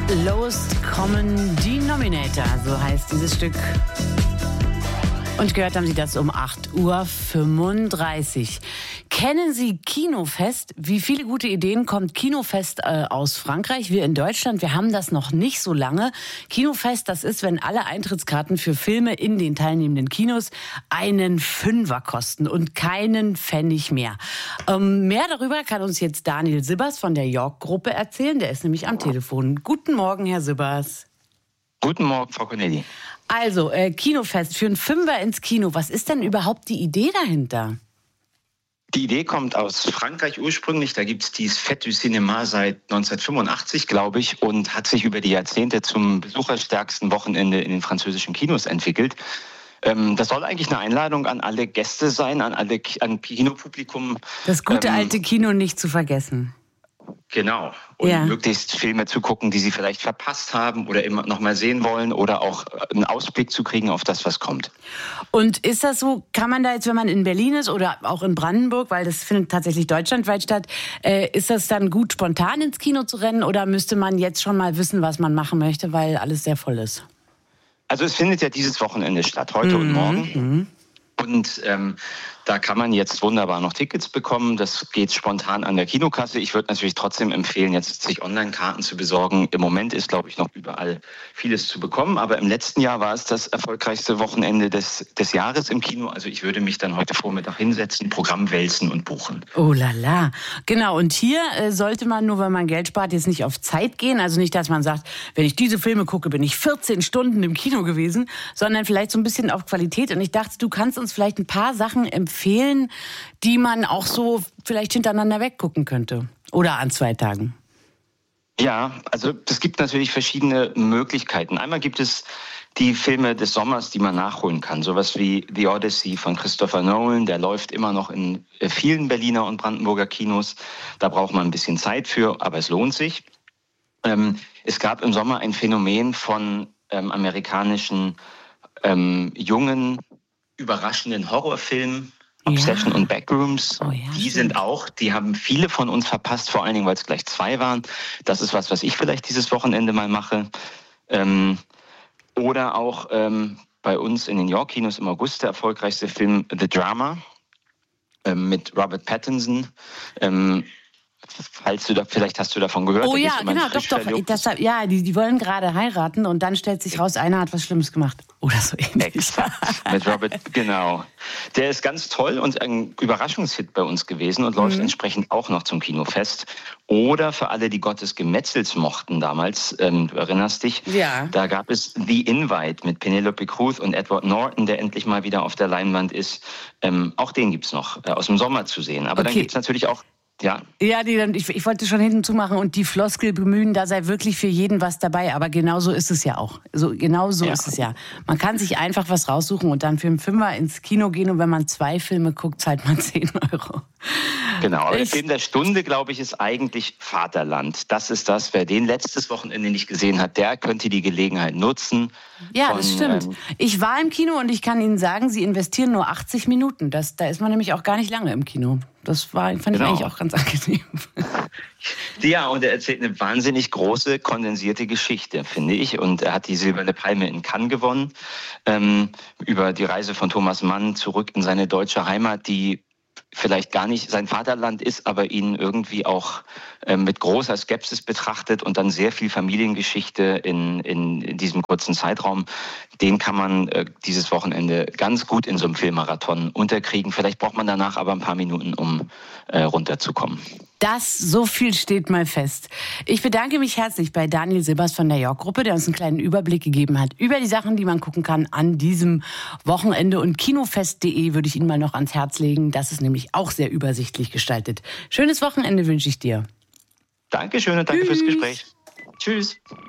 Lowest Common Denominator, so heißt dieses Stück. Und gehört haben Sie das um 8:35 Uhr. Kennen Sie Kinofest? Wie viele gute Ideen kommt Kinofest aus Frankreich? Wir in Deutschland, wir haben das noch nicht so lange. Kinofest, das ist, wenn alle Eintrittskarten für Filme in den teilnehmenden Kinos einen Fünfer kosten und keinen Pfennig mehr. Mehr darüber kann uns jetzt Daniel Sibbers von der York-Gruppe erzählen. Der ist nämlich am Telefon. Guten Morgen, Herr Sibbers. Guten Morgen, Frau Corneli. Also, Kinofest für einen Fünfer ins Kino. Was ist denn überhaupt die Idee dahinter? Die Idee kommt aus Frankreich ursprünglich. Da gibt es dieses Fête du Cinéma seit 1985, glaube ich, und hat sich über die Jahrzehnte zum besucherstärksten Wochenende in den französischen Kinos entwickelt. Das soll eigentlich eine Einladung an alle Gäste sein, an Kinopublikum. Das gute alte Kino nicht zu vergessen. Genau. Und möglichst Filme zu gucken, die Sie vielleicht verpasst haben oder immer noch mal sehen wollen oder auch einen Ausblick zu kriegen auf das, was kommt. Und ist das so, kann man da jetzt, wenn man in Berlin ist oder auch in Brandenburg, weil das findet tatsächlich deutschlandweit statt, ist das dann gut, spontan ins Kino zu rennen oder müsste man jetzt schon mal wissen, was man machen möchte, weil alles sehr voll ist? Also es findet ja dieses Wochenende statt, heute und morgen. Und da kann man jetzt wunderbar noch Tickets bekommen. Das geht spontan an der Kinokasse. Ich würde natürlich trotzdem empfehlen, jetzt sich Online-Karten zu besorgen. Im Moment ist, glaube ich, noch überall vieles zu bekommen. Aber im letzten Jahr war es das erfolgreichste Wochenende des Jahres im Kino. Also ich würde mich dann heute Vormittag hinsetzen, Programm wälzen und buchen. Oh la la. Genau, und hier sollte man, nur wenn man Geld spart, jetzt nicht auf Zeit gehen. Also nicht, dass man sagt, wenn ich diese Filme gucke, bin ich 14 Stunden im Kino gewesen, sondern vielleicht so ein bisschen auf Qualität. Und ich dachte, du kannst uns vielleicht ein paar Sachen empfehlen, die man auch so vielleicht hintereinander weggucken könnte. Oder an 2 Tagen. Ja, also es gibt natürlich verschiedene Möglichkeiten. Einmal gibt es die Filme des Sommers, die man nachholen kann. Sowas wie The Odyssey von Christopher Nolan, der läuft immer noch in vielen Berliner und Brandenburger Kinos. Da braucht man ein bisschen Zeit für, aber es lohnt sich. Es gab im Sommer ein Phänomen von amerikanischen jungen, überraschenden Horrorfilmen, Obsession und Backrooms. Oh ja, die haben viele von uns verpasst, vor allen Dingen, weil es gleich 2 waren. Das ist was ich vielleicht dieses Wochenende mal mache. Oder auch bei uns in den York-Kinos im August der erfolgreichste Film The Drama mit Robert Pattinson. Vielleicht hast du davon gehört. Oh ja, genau, doch. Die wollen gerade heiraten und dann stellt sich raus, einer hat was Schlimmes gemacht. Oder so ähnlich. Exakt, mit Robert, genau. Der ist ganz toll und ein Überraschungshit bei uns gewesen und läuft entsprechend auch noch zum Kinofest. Oder für alle, die Gottes Gemetzels mochten damals, du erinnerst dich, da gab es The Invite mit Penelope Cruz und Edward Norton, der endlich mal wieder auf der Leinwand ist. Auch den gibt's noch aus dem Sommer zu sehen. Aber dann gibt's natürlich auch ich wollte schon hinten zumachen und die Floskel bemühen, da sei wirklich für jeden was dabei. Aber genau so ist es ja auch. Ist es ja. Man kann sich einfach was raussuchen und dann für einen Fünfer ins Kino gehen. Und wenn man 2 Filme guckt, zahlt man 10 €. Genau, aber der Film der Stunde, glaube ich, ist eigentlich Vaterland. Das ist das, wer den letztes Wochenende nicht gesehen hat, der könnte die Gelegenheit nutzen. Ja, das stimmt. Ich war im Kino und ich kann Ihnen sagen, Sie investieren nur 80 Minuten. Da ist man nämlich auch gar nicht lange im Kino. Fand ich eigentlich auch ganz angenehm. Ja, und er erzählt eine wahnsinnig große, kondensierte Geschichte, finde ich. Und er hat die Silberne Palme in Cannes gewonnen. Über die Reise von Thomas Mann zurück in seine deutsche Heimat, die vielleicht gar nicht sein Vaterland ist, aber ihn irgendwie auch mit großer Skepsis betrachtet und dann sehr viel Familiengeschichte in diesem kurzen Zeitraum. Den kann man dieses Wochenende ganz gut in so einem Filmmarathon unterkriegen. Vielleicht braucht man danach aber ein paar Minuten, um runterzukommen. So viel steht mal fest. Ich bedanke mich herzlich bei Daniel Sibbers von der York-Gruppe, der uns einen kleinen Überblick gegeben hat über die Sachen, die man gucken kann an diesem Wochenende. Und kinofest.de würde ich Ihnen mal noch ans Herz legen. Das ist nämlich auch sehr übersichtlich gestaltet. Schönes Wochenende wünsche ich dir. Dankeschön und danke fürs Gespräch. Tschüss.